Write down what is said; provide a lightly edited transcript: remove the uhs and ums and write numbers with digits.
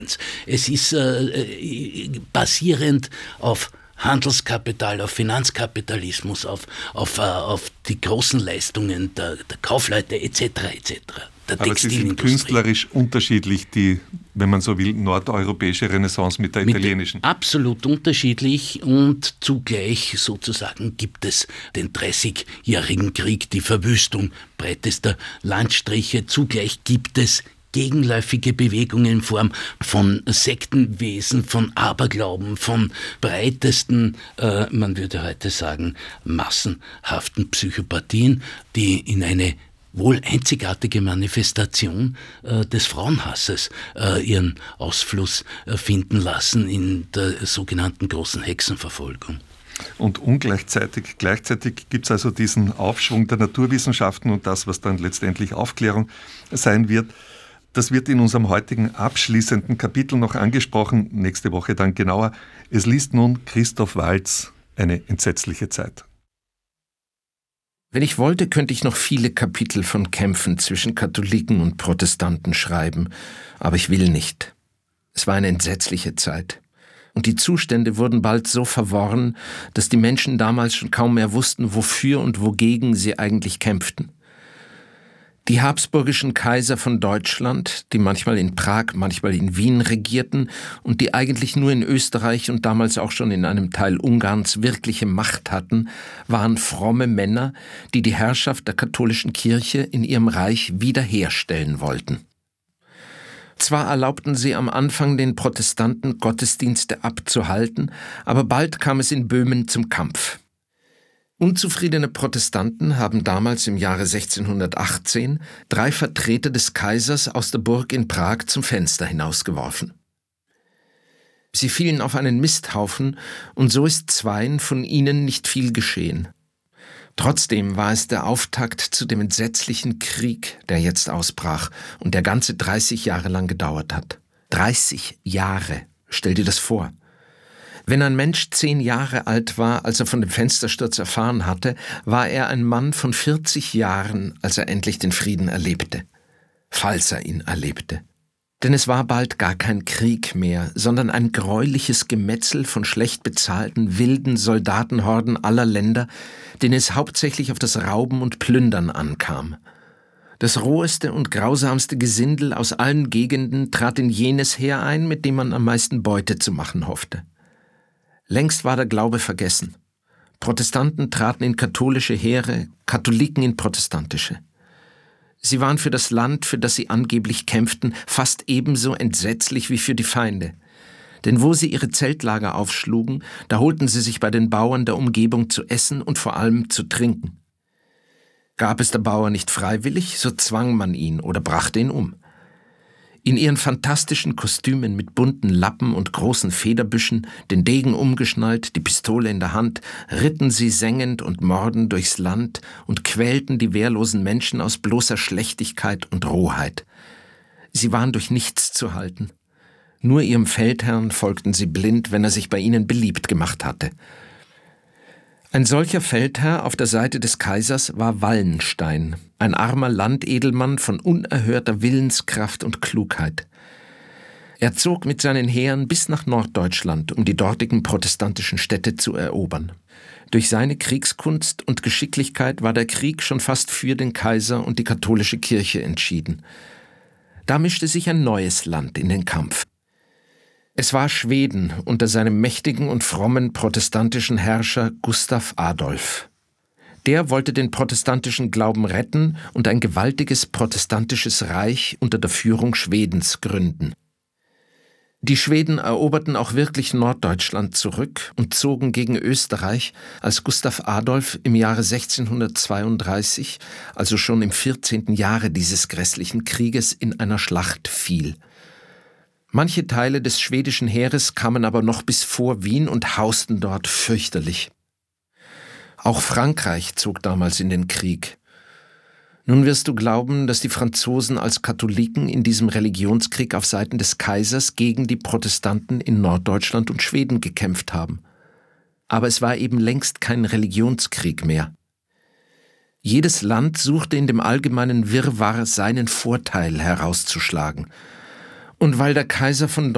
Es ist basierend auf Handelskapital, auf Finanzkapitalismus, auf die großen Leistungen der Kaufleute etc. Der Aber sie sind künstlerisch unterschiedlich, die, wenn man so will, nordeuropäische Renaissance mit der italienischen. Absolut unterschiedlich, und zugleich sozusagen gibt es den 30-jährigen Krieg, die Verwüstung breitester Landstriche. Zugleich gibt es gegenläufige Bewegungen in Form von Sektenwesen, von Aberglauben, von breitesten, man würde heute sagen, massenhaften Psychopathien, die in eine wohl einzigartige Manifestation des Frauenhasses ihren Ausfluss finden lassen in der sogenannten großen Hexenverfolgung. Und gleichzeitig gibt es also diesen Aufschwung der Naturwissenschaften und das, was dann letztendlich Aufklärung sein wird. Das wird in unserem heutigen abschließenden Kapitel noch angesprochen, nächste Woche dann genauer. Es liest nun Christoph Waltz, Eine entsetzliche Zeit. Wenn ich wollte, könnte ich noch viele Kapitel von Kämpfen zwischen Katholiken und Protestanten schreiben, aber ich will nicht. Es war eine entsetzliche Zeit. Und die Zustände wurden bald so verworren, dass die Menschen damals schon kaum mehr wussten, wofür und wogegen sie eigentlich kämpften. Die habsburgischen Kaiser von Deutschland, die manchmal in Prag, manchmal in Wien regierten und die eigentlich nur in Österreich und damals auch schon in einem Teil Ungarns wirkliche Macht hatten, waren fromme Männer, die die Herrschaft der katholischen Kirche in ihrem Reich wiederherstellen wollten. Zwar erlaubten sie am Anfang den Protestanten, Gottesdienste abzuhalten, aber bald kam es in Böhmen zum Kampf. Unzufriedene Protestanten haben damals im Jahre 1618 3 Vertreter des Kaisers aus der Burg in Prag zum Fenster hinausgeworfen. Sie fielen auf einen Misthaufen, und so ist 2 von ihnen nicht viel geschehen. Trotzdem war es der Auftakt zu dem entsetzlichen Krieg, der jetzt ausbrach und der ganze 30 Jahre lang gedauert hat. 30 Jahre, stell dir das vor. Wenn ein Mensch 10 Jahre alt war, als er von dem Fenstersturz erfahren hatte, war er ein Mann von 40 Jahren, als er endlich den Frieden erlebte. Falls er ihn erlebte. Denn es war bald gar kein Krieg mehr, sondern ein greuliches Gemetzel von schlecht bezahlten, wilden Soldatenhorden aller Länder, denen es hauptsächlich auf das Rauben und Plündern ankam. Das roheste und grausamste Gesindel aus allen Gegenden trat in jenes Heer ein, mit dem man am meisten Beute zu machen hoffte. Längst war der Glaube vergessen. Protestanten traten in katholische Heere, Katholiken in protestantische. Sie waren für das Land, für das sie angeblich kämpften, fast ebenso entsetzlich wie für die Feinde. Denn wo sie ihre Zeltlager aufschlugen, da holten sie sich bei den Bauern der Umgebung zu essen und vor allem zu trinken. Gab es der Bauer nicht freiwillig, so zwang man ihn oder brachte ihn um. In ihren fantastischen Kostümen mit bunten Lappen und großen Federbüschen, den Degen umgeschnallt, die Pistole in der Hand, ritten sie sengend und mordend durchs Land und quälten die wehrlosen Menschen aus bloßer Schlechtigkeit und Rohheit. Sie waren durch nichts zu halten. Nur ihrem Feldherrn folgten sie blind, wenn er sich bei ihnen beliebt gemacht hatte. Ein solcher Feldherr auf der Seite des Kaisers war Wallenstein, ein armer Landedelmann von unerhörter Willenskraft und Klugheit. Er zog mit seinen Heeren bis nach Norddeutschland, um die dortigen protestantischen Städte zu erobern. Durch seine Kriegskunst und Geschicklichkeit war der Krieg schon fast für den Kaiser und die katholische Kirche entschieden. Da mischte sich ein neues Land in den Kampf. Es war Schweden unter seinem mächtigen und frommen protestantischen Herrscher Gustav Adolf. Der wollte den protestantischen Glauben retten und ein gewaltiges protestantisches Reich unter der Führung Schwedens gründen. Die Schweden eroberten auch wirklich Norddeutschland zurück und zogen gegen Österreich, als Gustav Adolf im Jahre 1632, also schon im 14. Jahre dieses grässlichen Krieges, in einer Schlacht fiel. Manche Teile des schwedischen Heeres kamen aber noch bis vor Wien und hausten dort fürchterlich. Auch Frankreich zog damals in den Krieg. Nun wirst du glauben, dass die Franzosen als Katholiken in diesem Religionskrieg auf Seiten des Kaisers gegen die Protestanten in Norddeutschland und Schweden gekämpft haben. Aber es war eben längst kein Religionskrieg mehr. Jedes Land suchte in dem allgemeinen Wirrwarr seinen Vorteil herauszuschlagen. Und weil der Kaiser von